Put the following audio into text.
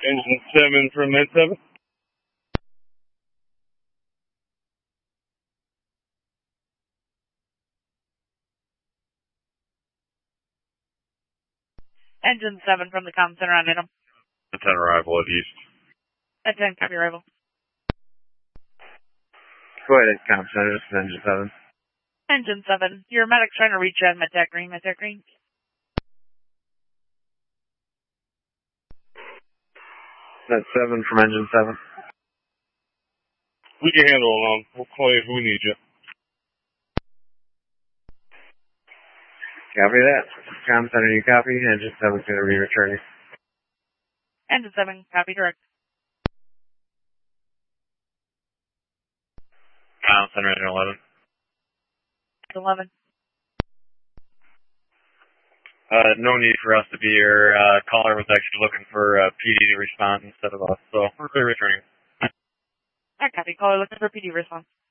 Engine 7 from Med 7. Engine 7 from the comm center on item. Med 10 arrival at East. Med 10, copy arrival. Go ahead, comm center, this is Engine 7. Engine 7, your medic's trying to reach you at Med-Tech Green, Med-Tech Green. Med 7 from Engine 7. We can handle alone. We'll call you if we need you. Copy that. Comm center, you copy. Engine 7's going to be returning. Engine 7, copy direct. Comm center, Engine 11. 11. No need for us to be here. Caller was actually looking for PD to respond instead of us, so we're returning. I copy. Caller looking for PD response.